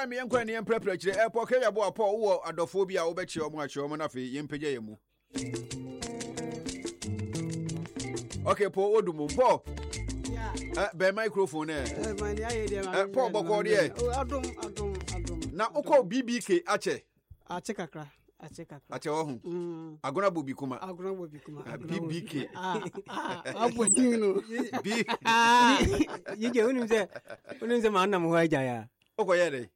time yankwa ne prepare chire airport ke yabo apo wo adofo bi a wo be chi omo achi omo na fe yempege yemu. Okay, Paul Odumo. Paul. Yeah. Be microphone eh. Man, yeah, Paul boko de. Adum. Na oko BBK ache. Ache kakra. Ache wo hu. Agona bobi kuma. BBK. Abodino. B. Yije unimze maana muhaja ya. Oko yede.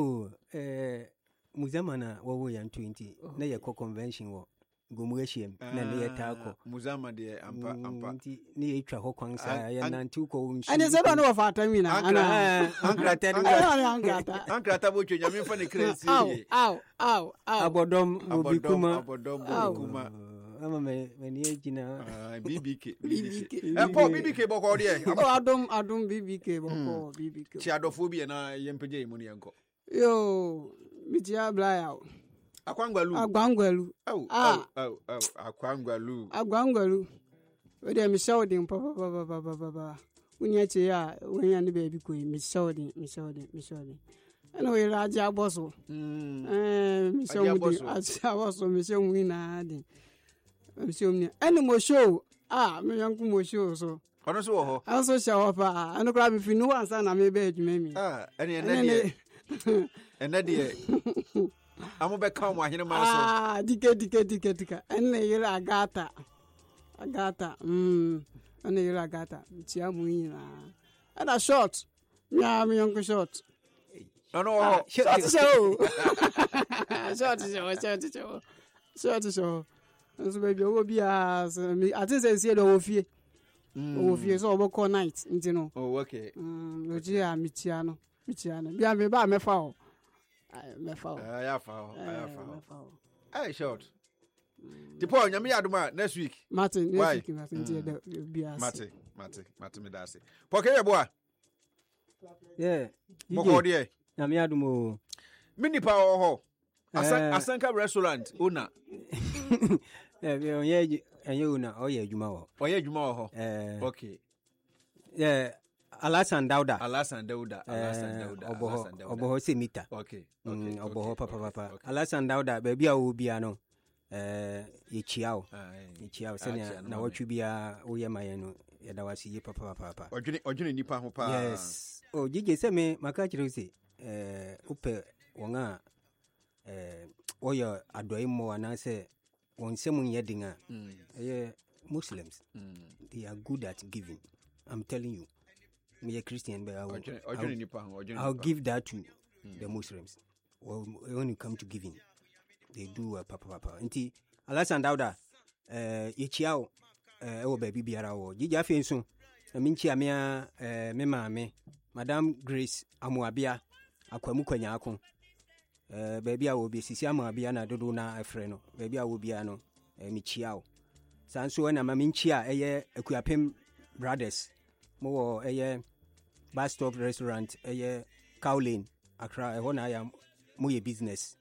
Muzamana wo ya 20 na ye convention wo. Gumweshiem na ne tako muzama de ampa ni etwa ho kwan sa ya nanti ko nshi ani se do no fa atami na ankrata bo twenya me fa ne crazy au abodom bikuma ama me ni ejina BBK Paul BBK boko de adum BBK boko BBK chi adofobia na yempege mu ne yanko yo mitia blaya Agwangwalu. Agwangwalu. We dey me shouting papa. Unya che ya, wenya ni baby ko me shouting. Eno we raja boso. Me shouting. Acha boso me shouting na ade. Me shouting. Eno mo show. Me yanku mo show so. Ono so ho. Also show pa. Eno kra me finu ansa na me be adwuma mi. Ene de. Amu be come wa hene ma so. Dike. Ene yere agata. Ene yere agata. Tia mu yin na. Ana short. Me yonko short. No. Short show. So baby wo bia me atese sie do wo fie. Wo fie so oboko night ntino. Oh okay. Oji a mitia no. Bia me ba me fa o. I found. Hey, short. The point, you aduma next week. Martin, why? Martin, me dasi. Poke ya boa. Yeah. Boko de. Nyame adumo. Mini pa ho. Asanka restaurant owner. Enye owner, oye adwuma wo. Oye adwuma ho. Okay. Yeah. Alasan Dauda. Oboho semita. Okay. Oboho papa. Alasan Dauda baby a wo bia no. Ye chiao sene na watchu bia wo ye maye no ye da wasi ye papa. Odwene nipa ho pa. Yes. Jije se me maka kire se upe wonga oyo adoi mo anase wonsemu ye dinga. Muslims. They are good at giving. I'm telling you. Me a Christian, but I'll give that to the Muslims. When you come to giving, they do papa. Inti Alasan Dauda, Yichiao, baby biara, Jija Finson, Minchi Amia, me, Madame Grace Amuabia, Aquamuquanyako, baby, I will be Sisiama Biana Dodona, a friend, baby, I will be ano, Michiao. Sanso and Maminchia, Equiapim Brothers. Mo bus stop restaurant Cowlane Accra hona ya mo business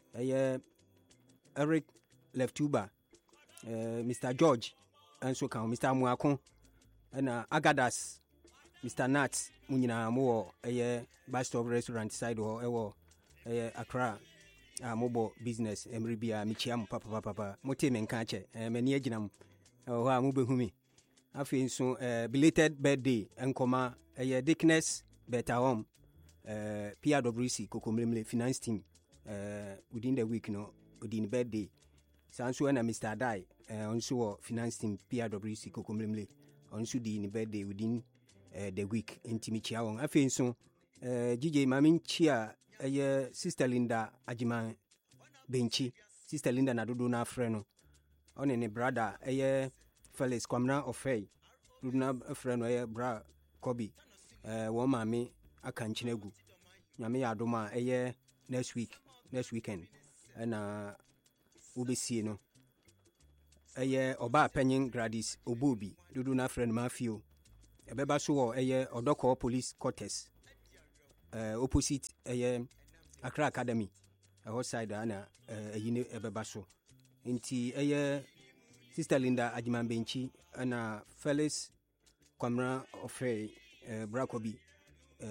Eric Leftuba Mr. George anso kan Mr. Muakon na Agadas Mr. Nat munyina mo bus stop restaurant side ho Accra mobo business emribia michiam papa mote menka che mani aginam ho a mo behumi afi so belated birthday enkoma Dickness Better Home PRWC Kokomlemle finance team within the week no within birthday sanso na Mr. Dai onso finance team PRWC Kokomlemle onso di ni birthday within the week intimichia won afi so DJ Mamin Chia Sister Linda Ajiman Benchi Sister Linda na dodo na freno one ne brother Felix Kwamna Ofei Rudna freno bra Kobi wo mame aka nchinegu nyame ya adoma next weekend na ubesie no oba penyin Gradis Obobi dudu na friend Mafio ebeba so wo Odoko police quarters opposite Accra Academy outside ana yine ebeba so nti Sister Linda Ajiman Benchi na Felix Kwamra Ofei Brakobi